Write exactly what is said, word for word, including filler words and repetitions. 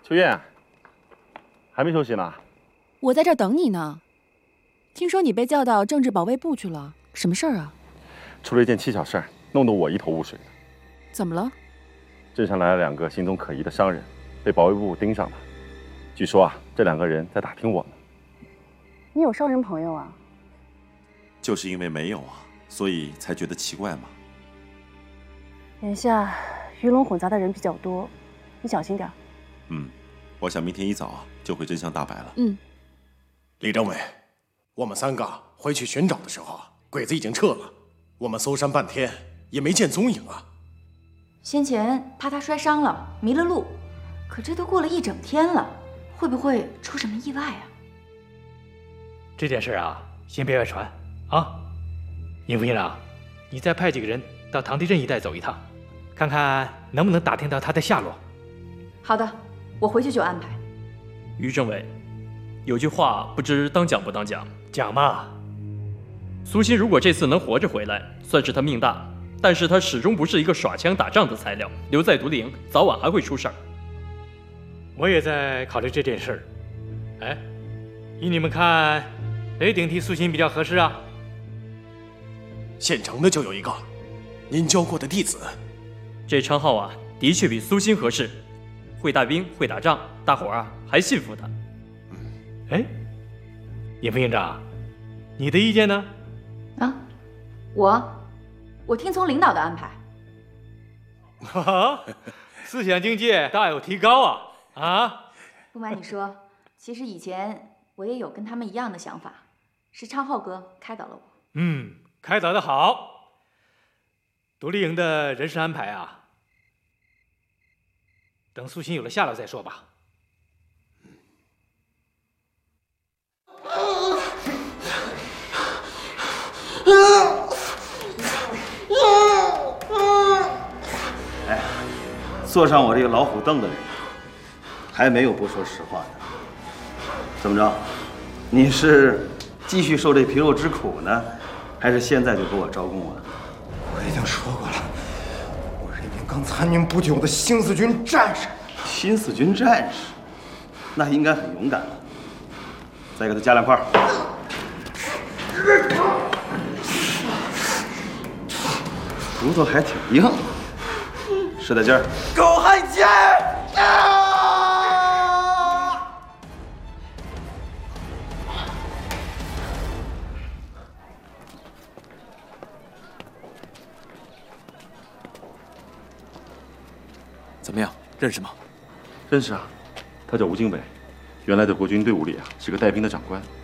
秋燕，还没休息呢？ 我在这儿等你呢。听说你被调到政治保卫部去了，什么事儿啊？ 出了一件蹊跷事儿，弄得我一头雾水的。 怎么了？ 镇上来了两个行踪可疑的商人，被保卫部盯上了。据说啊，这两个人在打听我们。 你有商人朋友啊？ 就是因为没有啊，所以才觉得奇怪嘛。 眼下鱼龙混杂的人比较多，你小心点。 嗯，我想明天一早啊就会真相大白了。 嗯， 李政委，我们三个回去寻找的时候，鬼子已经撤了，我们搜山半天也没见踪影啊。 先前怕他摔伤了，迷了路，可这都过了一整天了，会不会出什么意外啊？ 这件事啊，先别外传啊。尹副营长，你再派几个人到唐堤镇一带走一趟，看看能不能打听到他的下落。 好的，我回去就安排。 于政委，有句话不知当讲不当讲。 讲嘛。 苏欣如果这次能活着回来，算是他命大，但是他始终不是一个耍枪打仗的材料，留在独立营早晚还会出事儿。 我也在考虑这件事儿。哎，依你们看，谁顶替苏欣比较合适啊？ 现成的就有一个，您教过的弟子。 这昌浩啊，的确比苏欣合适，会带兵，会打仗，大伙儿啊还信服他。 哎，尹副营长，你的意见呢？ 啊，我，我听从领导的安排。 哈哈，思想境界大有提高啊！啊， 不瞒你说，其实以前我也有跟他们一样的想法，是昌浩哥开导了我。 嗯，开导的好。独立营的人事安排啊，等苏欣有了下落再说吧。 哎，坐上我这个老虎凳的人，还没有不说实话的。怎么着？你是继续受这皮肉之苦呢，还是现在就给我招供啊？ 我已经说过了，我是一名刚参军不久的新四军战士。 新四军战士，那应该很勇敢了。再给他加两块。骨头还挺硬，使点劲儿。 狗汉奸！啊！ 怎么样，认识吗？ 认识啊，他叫吴经纬，原来的国军队伍里啊是个带兵的长官。